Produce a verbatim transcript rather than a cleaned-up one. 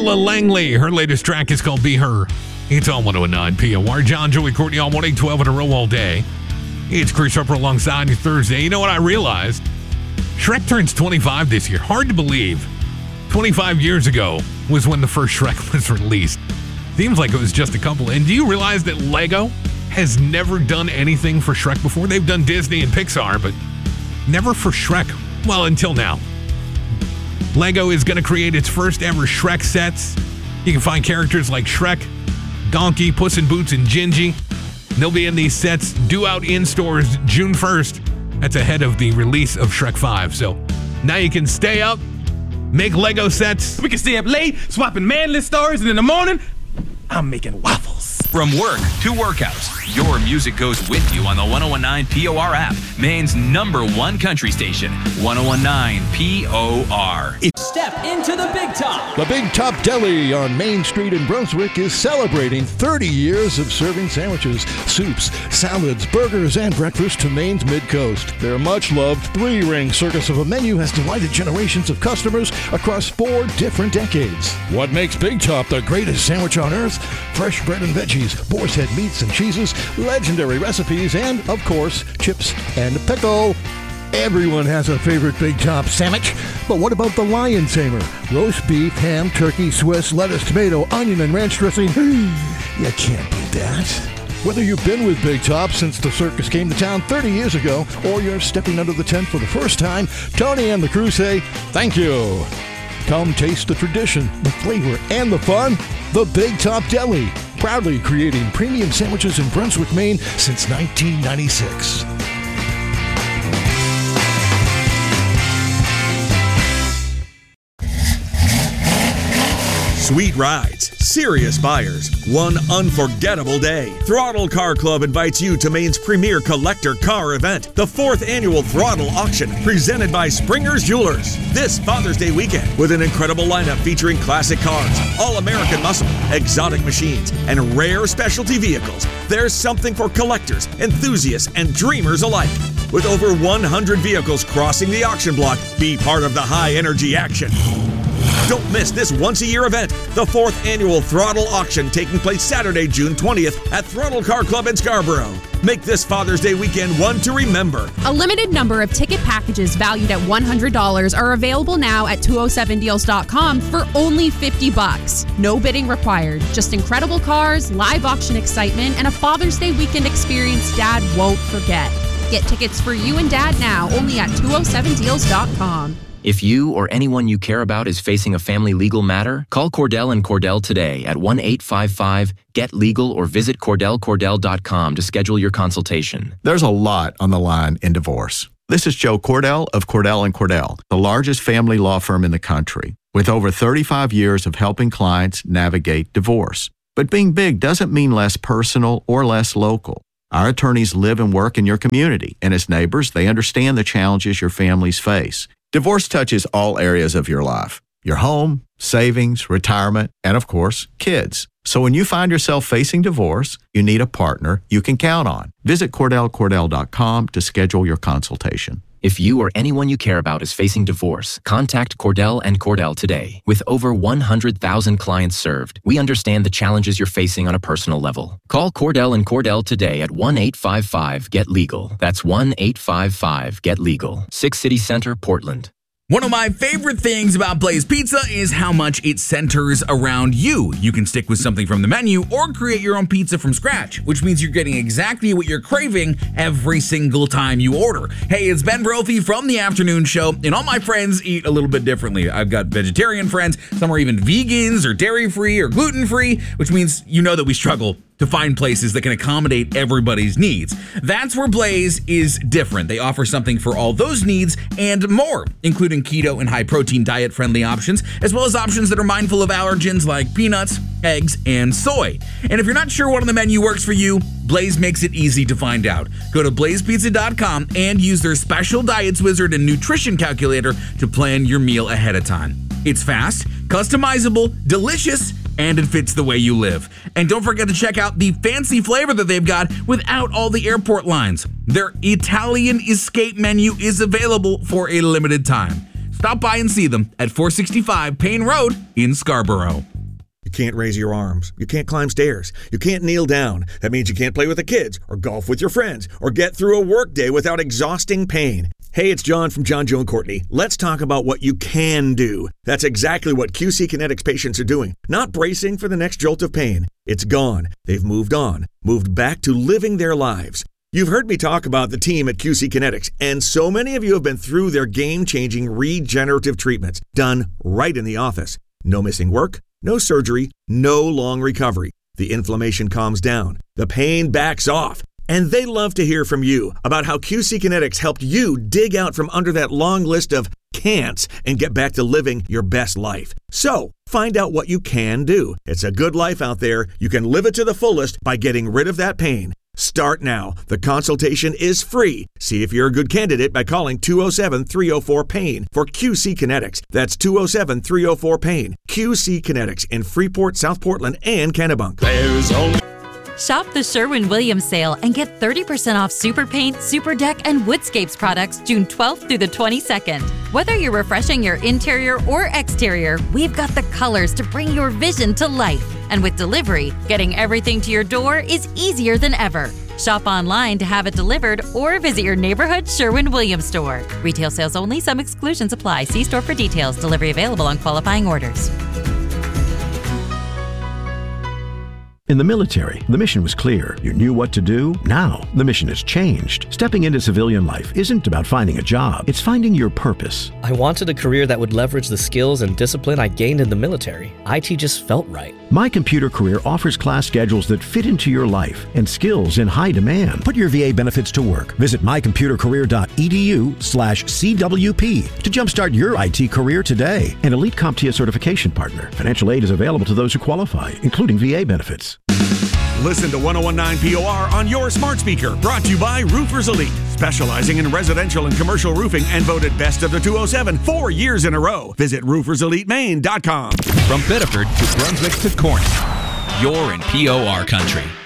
Ella Langley. Her latest track is called Be Her. It's on one oh nine P O R. John, Joey, Courtney on one eight twelve in a row all day. It's Chris Harper alongside you Thursday. You know what I realized? Shrek turns twenty-five this year. Hard to believe. twenty-five years ago was when the first Shrek was released. Seems like it was just a couple. And do you realize that Lego has never done anything for Shrek before? They've done Disney and Pixar, but never for Shrek. Well, until now. Lego is going to create its first ever Shrek sets. You can find characters like Shrek, Donkey, Puss in Boots, and Gingy. They'll be in these sets due out in stores June first. That's ahead of the release of Shrek five. So now you can stay up, make Lego sets. We can stay up late, swapping manly stories, and in the morning, I'm making waffles. From work to workouts, your music goes with you on the one oh one nine P O R app, Maine's number one country station, one oh one nine P O R. Step into the Big Top. The Big Top Deli on Main Street in Brunswick is celebrating thirty years of serving sandwiches, soups, salads, burgers, and breakfast to Maine's Mid-Coast. Their much-loved three-ring circus of a menu has delighted generations of customers across four different decades. What makes Big Top the greatest sandwich on earth? Fresh bread and veggies, boar's head meats and cheeses, legendary recipes, and, of course, chips and pickle. Everyone has a favorite Big Top sandwich, but what about the Lion Tamer? Roast beef, ham, turkey, Swiss, lettuce, tomato, onion, and ranch dressing. You can't beat that. Whether you've been with Big Top since the circus came to town thirty years ago, or you're stepping under the tent for the first time, Tony and the crew say, thank you. Come taste the tradition, the flavor, and the fun. The Big Top Deli, proudly creating premium sandwiches in Brunswick, Maine since nineteen ninety-six. Sweet rides, serious buyers, one unforgettable day. Throttle Car Club invites you to Maine's premier collector car event, the fourth annual Throttle Auction, presented by Springer's Jewelers. This Father's Day weekend, with an incredible lineup featuring classic cars, all-American muscle, exotic machines, and rare specialty vehicles. There's something for collectors, enthusiasts, and dreamers alike. With over one hundred vehicles crossing the auction block, be part of the high-energy action. Don't miss this once-a-year event, the fourth annual Throttle Auction, taking place Saturday, June twentieth at Throttle Car Club in Scarborough. Make this Father's Day weekend one to remember. A limited number of ticket packages valued at one hundred dollars are available now at two oh seven deals dot com for only fifty bucks. No bidding required. Just incredible cars, live auction excitement, and a Father's Day weekend experience Dad won't forget. Get tickets for you and Dad now only at two oh seven deals dot com. If you or anyone you care about is facing a family legal matter, call Cordell and Cordell today at one eight five five get legal or visit cordell cordell dot com to schedule your consultation. There's a lot on the line in divorce. This is Joe Cordell of Cordell and Cordell, the largest family law firm in the country, with over thirty-five years of helping clients navigate divorce. But being big doesn't mean less personal or less local. Our attorneys live and work in your community, and as neighbors, they understand the challenges your families face. Divorce touches all areas of your life, your home, savings, retirement, and of course, kids. So when you find yourself facing divorce, you need a partner you can count on. Visit cordell cordell dot com to schedule your consultation. If you or anyone you care about is facing divorce, contact Cordell and Cordell today. With over one hundred thousand clients served, we understand the challenges you're facing on a personal level. Call Cordell and Cordell today at one eight five five get legal. That's one eight five five get legal. Six City Center, Portland. One of my favorite things about Blaze Pizza is how much it centers around you. You can stick with something from the menu or create your own pizza from scratch, which means you're getting exactly what you're craving every single time you order. Hey, it's Ben Brophy from The Afternoon Show, and all my friends eat a little bit differently. I've got vegetarian friends, some are even vegans or dairy-free or gluten-free, which means you know that we struggle to find places that can accommodate everybody's needs. That's where Blaze is different. They offer something for all those needs and more, including keto and high-protein diet-friendly options, as well as options that are mindful of allergens like peanuts, eggs, and soy. And if you're not sure what on the menu works for you, Blaze makes it easy to find out. Go to blaze pizza dot com and use their special Diets Wizard and nutrition calculator to plan your meal ahead of time. It's fast, customizable, delicious, and it fits the way you live. And don't forget to check out the fancy flavor that they've got without all the airport lines. Their Italian Escape menu is available for a limited time. Stop by and see them at four sixty-five Payne Road in Scarborough. can't raise your arms. You can't climb stairs. You can't kneel down. That means you can't play with the kids or golf with your friends or get through a workday without exhausting pain. Hey, it's John from John, Joe, and Courtney. Let's talk about what you can do. That's exactly what Q C Kinetics patients are doing. Not bracing for the next jolt of pain. It's gone. They've moved on, moved back to living their lives. You've heard me talk about the team at Q C Kinetics, and so many of you have been through their game-changing regenerative treatments, done right in the office. No missing work, no surgery, no long recovery. The inflammation calms down. The pain backs off. And they love to hear from you about how Q C Kinetics helped you dig out from under that long list of can'ts and get back to living your best life. So, find out what you can do. It's a good life out there. You can live it to the fullest by getting rid of that pain. Start now. The consultation is free. See if you're a good candidate by calling two oh seven, three oh four, PAIN for Q C Kinetics. That's two oh seven, three oh four, PAIN. Q C Kinetics in Freeport, South Portland, and Kennebunk. There's only... Shop the Sherwin-Williams sale and get thirty percent off Super Paint, Super Deck, and Woodscapes products June twelfth through the twenty-second. Whether you're refreshing your interior or exterior, we've got the colors to bring your vision to life. And with delivery, getting everything to your door is easier than ever. Shop online to have it delivered or visit your neighborhood Sherwin-Williams store. Retail sales only. Some exclusions apply. See store for details. Delivery available on qualifying orders. In the military, the mission was clear. You knew what to do. Now, the mission has changed. Stepping into civilian life isn't about finding a job. It's finding your purpose. I wanted a career that would leverage the skills and discipline I gained in the military. I T just felt right. My Computer Career offers class schedules that fit into your life and skills in high demand. Put your V A benefits to work. Visit mycomputercareer.edu slash CWP to jumpstart your I T career today. An Elite CompTIA certification partner. Financial aid is available to those who qualify, including V A benefits. Listen to one oh one point nine P O R on your smart speaker. Brought to you by Roofers Elite, specializing in residential and commercial roofing and voted best of the two oh seven four years in a row. Visit roofers elite maine dot com. From Biddeford to Brunswick to Corning, you're in P O R country.